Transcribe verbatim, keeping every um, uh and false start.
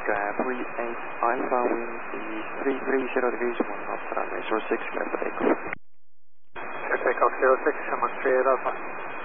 uh, three eight Alpha, wind is three three zero degrees, one knot, runway zero six, clear for takeoff. Clear takeoff zero six, I'm on three eight Alpha.